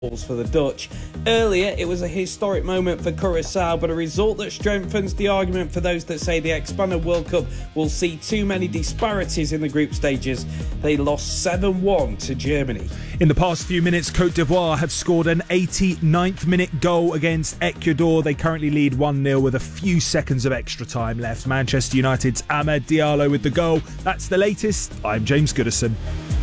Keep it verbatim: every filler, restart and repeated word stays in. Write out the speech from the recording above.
for the Dutch. Earlier, it was a historic moment for Curaçao, but a result that strengthens the argument for those that say the expanded World Cup will see too many disparities in the group stages. They lost seven one to Germany. In the past few minutes, Cote d'Ivoire have scored an eighty-ninth minute goal against Ecuador. They currently lead one nil with a few seconds of extra time left. Manchester United's Amad Diallo with the goal. That's the latest. I'm James Goodison.